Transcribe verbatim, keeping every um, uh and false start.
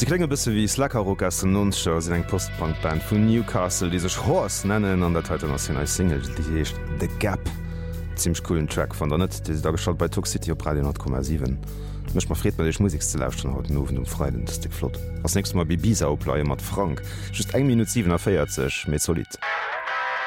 Sie klingen bisse wie Slackerrock as den Nonscher sinn eng Postpunkband vun Newcastle, die sech Horse nennen an der heute national Single, die hecht The Gap. Ziemlich coolen Track von der net, die da geschaut bei Talk City op Radio neun Komma sieben. Mech ma friet ich Musik ze lauschten haut nowen um Freiden Stick flott. Als nächstes Mal Bi Bisa opleiie mat Frank, just eng Minute siebener feiert sech mé solid.